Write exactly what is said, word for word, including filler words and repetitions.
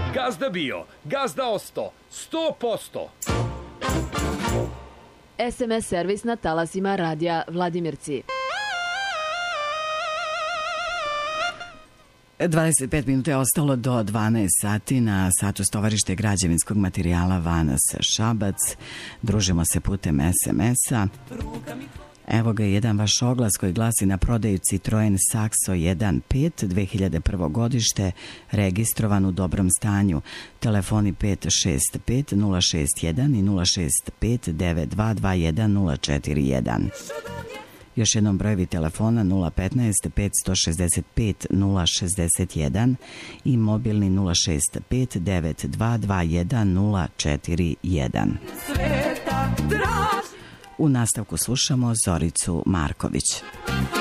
Gazda bio, gazda osto, sto posto. es em es servis na talasima radija Vladimirci. dvadeset pet minuta je ostalo do dvanaest sati na satu Stovarište građevinskog materijala Vanas Šabac. Družimo se putem es em es-a. Evo ga jedan vaš oglas koji glasi: na prodaju Citroen Saxo jedan pet dve hiljade prvo godište, registrovan u dobrom stanju. Telefoni pet šest pet nula šest jedan i nula šest pet devet dva dva jedan nula četiri jedan. Još jednom brojevi telefona nula petnaest pet šest pet nula šest jedan i mobilni nula šest pet devet dva dva jedan nula četiri jedan. U nastavku slušamo Zoricu Marković.